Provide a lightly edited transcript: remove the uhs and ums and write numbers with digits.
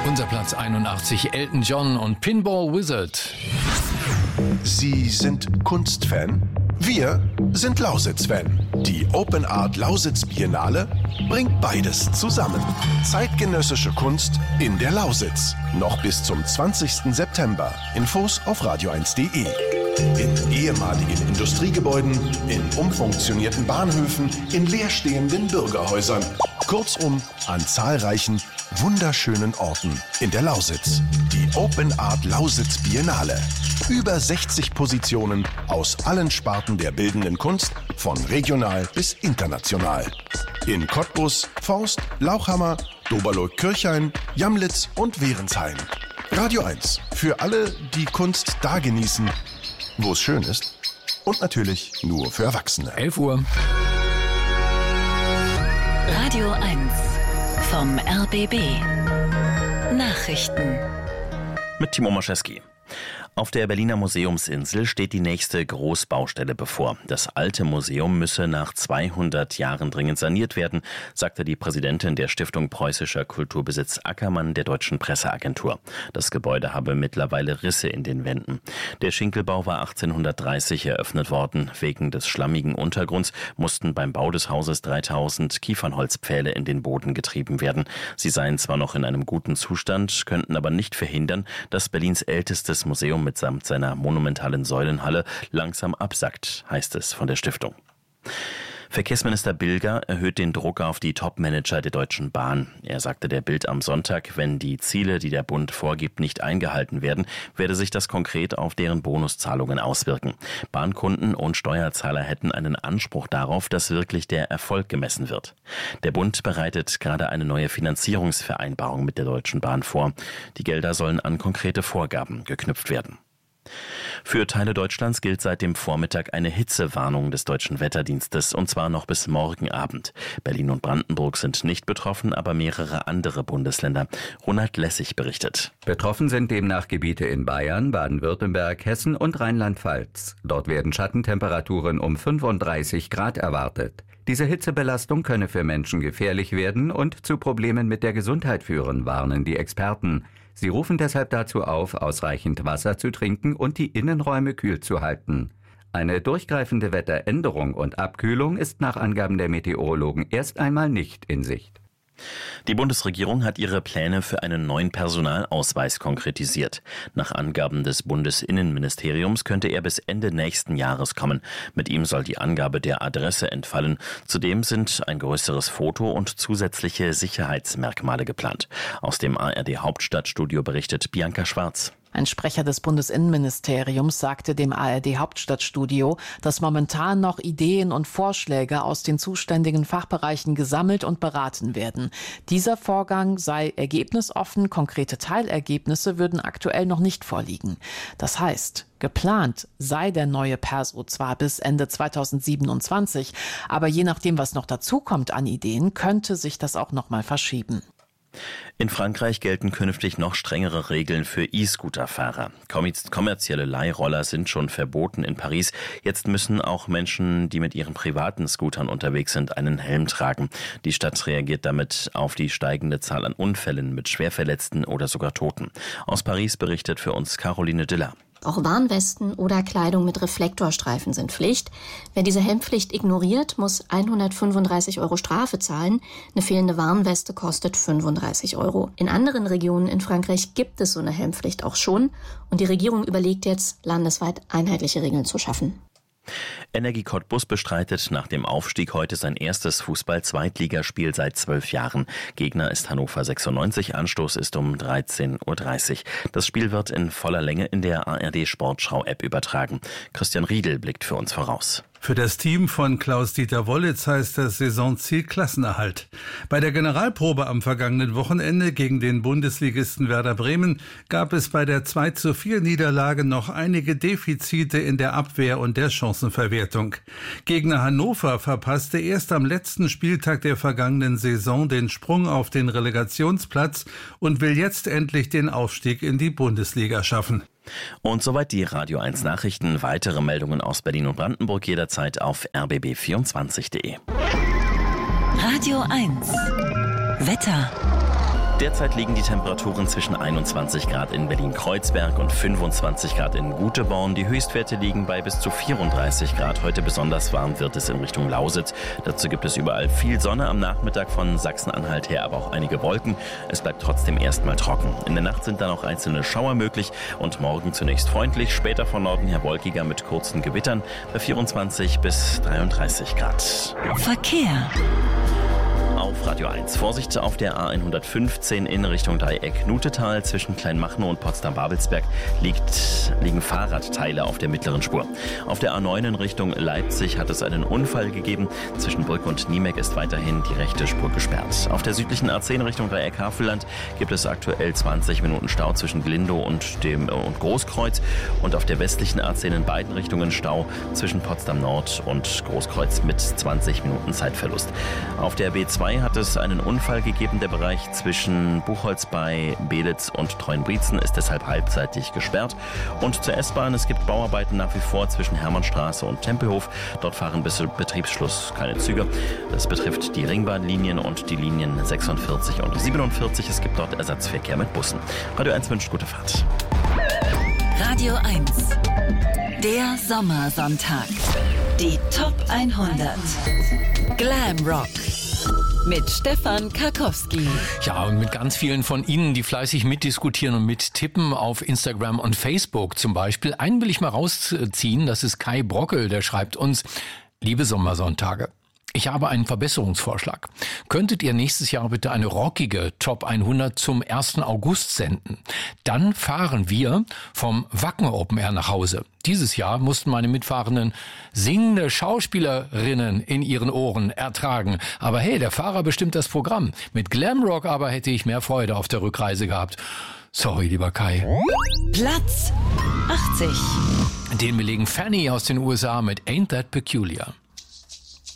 Unser Platz 81, Elton John und Pinball Wizard. Sie sind Kunstfan? Wir sind Lausitz-Fan. Die Open Art Lausitz Biennale bringt beides zusammen. Zeitgenössische Kunst in der Lausitz. Noch bis zum 20. September. Infos auf radio1.de. In ehemaligen Industriegebäuden, in umfunktionierten Bahnhöfen, in leerstehenden Bürgerhäusern. Kurzum, an zahlreichen, wunderschönen Orten in der Lausitz. Die Open Art Lausitz Biennale. Über 60 Positionen aus allen Sparten der bildenden Kunst, von regional bis international. In Cottbus, Forst, Lauchhammer, Doberloh-Kirchhain, Jamlitz und Wehrensheim. Radio 1 für alle, die Kunst da genießen, wo es schön ist. Und natürlich nur für Erwachsene. 11 Uhr. Radio 1 vom RBB. Nachrichten. Mit Timo Moschewski. Auf der Berliner Museumsinsel steht die nächste Großbaustelle bevor. Das alte Museum müsse nach 200 Jahren dringend saniert werden, sagte die Präsidentin der Stiftung Preußischer Kulturbesitz Ackermann der Deutschen Presseagentur. Das Gebäude habe mittlerweile Risse in den Wänden. Der Schinkelbau war 1830 eröffnet worden. Wegen des schlammigen Untergrunds mussten beim Bau des Hauses 3000 Kiefernholzpfähle in den Boden getrieben werden. Sie seien zwar noch in einem guten Zustand, könnten aber nicht verhindern, dass Berlins ältestes Museum mitsamt seiner monumentalen Säulenhalle langsam absackt, heißt es von der Stiftung. Verkehrsminister Bilger erhöht den Druck auf die Top-Manager der Deutschen Bahn. Er sagte der Bild am Sonntag, wenn die Ziele, die der Bund vorgibt, nicht eingehalten werden, werde sich das konkret auf deren Bonuszahlungen auswirken. Bahnkunden und Steuerzahler hätten einen Anspruch darauf, dass wirklich der Erfolg gemessen wird. Der Bund bereitet gerade eine neue Finanzierungsvereinbarung mit der Deutschen Bahn vor. Die Gelder sollen an konkrete Vorgaben geknüpft werden. Für Teile Deutschlands gilt seit dem Vormittag eine Hitzewarnung des Deutschen Wetterdienstes, und zwar noch bis morgen Abend. Berlin und Brandenburg sind nicht betroffen, aber mehrere andere Bundesländer. Ronald Lessig berichtet. Betroffen sind demnach Gebiete in Bayern, Baden-Württemberg, Hessen und Rheinland-Pfalz. Dort werden Schattentemperaturen um 35 Grad erwartet. Diese Hitzebelastung könne für Menschen gefährlich werden und zu Problemen mit der Gesundheit führen, warnen die Experten. Sie rufen deshalb dazu auf, ausreichend Wasser zu trinken und die Innenräume kühl zu halten. Eine durchgreifende Wetteränderung und Abkühlung ist nach Angaben der Meteorologen erst einmal nicht in Sicht. Die Bundesregierung hat ihre Pläne für einen neuen Personalausweis konkretisiert. Nach Angaben des Bundesinnenministeriums könnte er bis Ende nächsten Jahres kommen. Mit ihm soll die Angabe der Adresse entfallen. Zudem sind ein größeres Foto und zusätzliche Sicherheitsmerkmale geplant. Aus dem ARD Hauptstadtstudio berichtet Bianca Schwarz. Ein Sprecher des Bundesinnenministeriums sagte dem ARD Hauptstadtstudio, dass momentan noch Ideen und Vorschläge aus den zuständigen Fachbereichen gesammelt und beraten werden. Dieser Vorgang sei ergebnisoffen, konkrete Teilergebnisse würden aktuell noch nicht vorliegen. Das heißt, geplant sei der neue Perso zwar bis Ende 2027, aber je nachdem, was noch dazukommt an Ideen, könnte sich das auch noch mal verschieben. In Frankreich gelten künftig noch strengere Regeln für E-Scooter-Fahrer. Kommerzielle Leihroller sind schon verboten in Paris. Jetzt müssen auch Menschen, die mit ihren privaten Scootern unterwegs sind, einen Helm tragen. Die Stadt reagiert damit auf die steigende Zahl an Unfällen mit Schwerverletzten oder sogar Toten. Aus Paris berichtet für uns Caroline Diller. Auch Warnwesten oder Kleidung mit Reflektorstreifen sind Pflicht. Wer diese Helmpflicht ignoriert, muss 135 € Strafe zahlen. Eine fehlende Warnweste kostet 35 €. In anderen Regionen in Frankreich gibt es so eine Helmpflicht auch schon. Und die Regierung überlegt jetzt, landesweit einheitliche Regeln zu schaffen. Energie Cottbus bestreitet nach dem Aufstieg heute sein erstes Fußball-Zweitligaspiel seit 12 Jahren. Gegner ist Hannover 96, Anstoß ist um 13:30 Uhr. Das Spiel wird in voller Länge in der ARD Sportschau-App übertragen. Christian Riedel blickt für uns voraus. Für das Team von Klaus-Dieter Wollitz heißt das Saisonziel Klassenerhalt. Bei der Generalprobe am vergangenen Wochenende gegen den Bundesligisten Werder Bremen gab es bei der 2:4 Niederlage noch einige Defizite in der Abwehr und der Chancenverwertung. Gegner Hannover verpasste erst am letzten Spieltag der vergangenen Saison den Sprung auf den Relegationsplatz und will jetzt endlich den Aufstieg in die Bundesliga schaffen. Und soweit die Radio 1 Nachrichten. Weitere Meldungen aus Berlin und Brandenburg jederzeit auf rbb24.de. Radio 1 Wetter. Derzeit liegen die Temperaturen zwischen 21 Grad in Berlin-Kreuzberg und 25 Grad in Guteborn. Die Höchstwerte liegen bei bis zu 34 Grad. Heute besonders warm wird es in Richtung Lausitz. Dazu gibt es überall viel Sonne, am Nachmittag von Sachsen-Anhalt her aber auch einige Wolken. Es bleibt trotzdem erstmal trocken. In der Nacht sind dann auch einzelne Schauer möglich und morgen zunächst freundlich, später von Norden her wolkiger mit kurzen Gewittern bei 24 bis 33 Grad. Verkehr. Auf Radio 1. Vorsicht auf der A115 in Richtung Dreieck Nutetal. Zwischen Kleinmachnow und Potsdam-Babelsberg liegen Fahrradteile auf der mittleren Spur. Auf der A9 in Richtung Leipzig hat es einen Unfall gegeben. Zwischen Brück und Niemek ist weiterhin die rechte Spur gesperrt. Auf der südlichen A10 Richtung Dreieck Havelland gibt es aktuell 20 Minuten Stau zwischen Glindow und Großkreuz. Und auf der westlichen A10 in beiden Richtungen Stau zwischen Potsdam Nord und Großkreuz mit 20 Minuten Zeitverlust. Auf der B2 hat es einen Unfall gegeben. Der Bereich zwischen Buchholz bei Belitz und Treuenbrietzen ist deshalb halbseitig gesperrt. Und zur S-Bahn, es gibt Bauarbeiten nach wie vor zwischen Hermannstraße und Tempelhof. Dort fahren bis zu Betriebsschluss keine Züge. Das betrifft die Ringbahnlinien und die Linien 46 und 47. Es gibt dort Ersatzverkehr mit Bussen. Radio 1 wünscht gute Fahrt. Radio 1. Der Sommersonntag. Die Top 100. Glam Rock. Mit Stefan Karkowski. Ja, und mit ganz vielen von Ihnen, die fleißig mitdiskutieren und mittippen auf Instagram und Facebook zum Beispiel. Einen will ich mal rausziehen, das ist Kai Brockel, der schreibt uns: Liebe Sommersonntage, ich habe einen Verbesserungsvorschlag. Könntet ihr nächstes Jahr bitte eine rockige Top 100 zum 1. August senden? Dann fahren wir vom Wacken Open Air nach Hause. Dieses Jahr mussten meine Mitfahrenden singende Schauspielerinnen in ihren Ohren ertragen. Aber hey, der Fahrer bestimmt das Programm. Mit Glamrock aber hätte ich mehr Freude auf der Rückreise gehabt. Sorry, lieber Kai. Platz 80. Den belegen Fanny aus den USA mit Ain't That Peculiar.